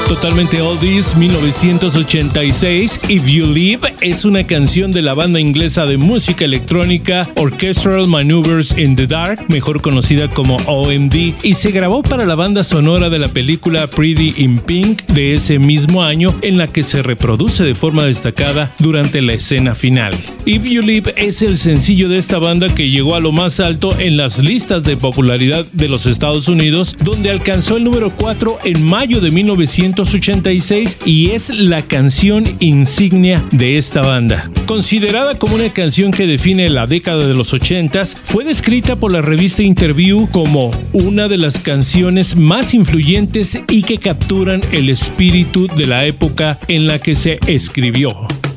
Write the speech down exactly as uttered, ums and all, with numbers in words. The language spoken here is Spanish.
Totalmente Oldies, mil novecientos ochenta y seis. If You Live es una canción de la banda inglesa de música electrónica Orchestral Maneuvers in the Dark, mejor conocida como O M D, y se grabó para la banda sonora de la película Pretty in Pink de ese mismo año, en la que se reproduce de forma destacada durante la escena final. If You Live es el sencillo de esta banda que llegó a lo más alto en las listas de popularidad de los Estados Unidos, donde alcanzó el número cuatro en mayo de mil novecientos ochenta y seis y es la canción insignia de esta banda. Considerada como una canción que define la década de los ochentas, fue descrita por la revista Interview como una de las canciones más influyentes y que capturan el espíritu de la época en la que se escribió.